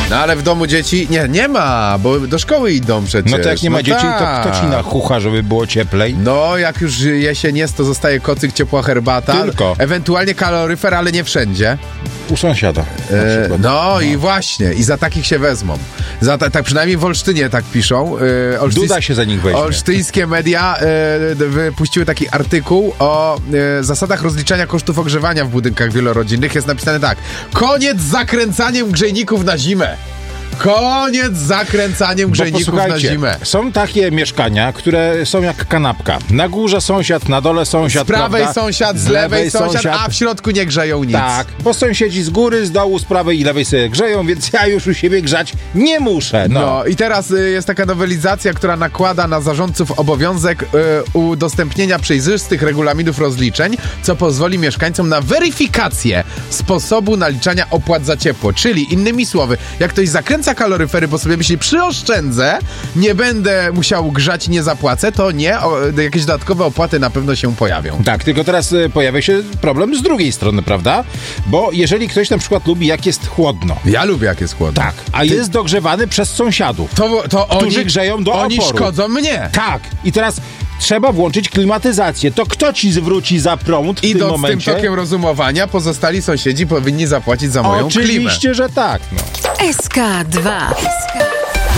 No ale w domu dzieci nie ma, bo do szkoły idą przecież. No to jak nie ma dzieci, to kto ci nachucha, żeby było cieplej? No, jak już jesień jest, to zostaje kocyk, ciepła herbata. Tylko. Ewentualnie kaloryfer, ale nie wszędzie. U sąsiada. No i właśnie, i za takich się wezmą. Tak przynajmniej w Olsztynie tak piszą. Duda się za nich weźmie. Olsztyńskie media wypuściły taki artykuł o zasadach rozliczania kosztów ogrzewania w budynkach wielorodzinnych. Jest napisane tak: koniec z zakręcaniem grzejników na zimę. Koniec z zakręcaniem grzejników na zimę. Są takie mieszkania, które są jak kanapka. Na górze sąsiad, na dole sąsiad, z prawej prawda? sąsiad, z lewej sąsiad, a w środku nie grzeją nic. Tak, bo sąsiedzi z góry, z dołu, z prawej i lewej sobie grzeją, więc ja już u siebie grzać nie muszę. No i teraz jest taka nowelizacja, która nakłada na zarządców obowiązek udostępnienia przejrzystych regulaminów rozliczeń, co pozwoli mieszkańcom na weryfikację sposobu naliczania opłat za ciepło. Czyli innymi słowy, jak ktoś zakręca kaloryfery, bo sobie myśli, przyoszczędzę, nie będę musiał grzać i nie zapłacę, to nie, jakieś dodatkowe opłaty na pewno się pojawią. Tak, tylko teraz pojawia się problem z drugiej strony, prawda? Bo jeżeli ktoś na przykład lubi, jak jest chłodno. Ja lubię, jak jest chłodno. Tak, a jest dogrzewany przez sąsiadów, którzy grzeją do oni oporu. Szkodzą mnie. Tak, i teraz trzeba włączyć klimatyzację. To kto ci zwróci za prąd w tym momencie? Idąc tym tokiem rozumowania, pozostali sąsiedzi powinni zapłacić za moją klimę. Oczywiście, że tak. No. SK2.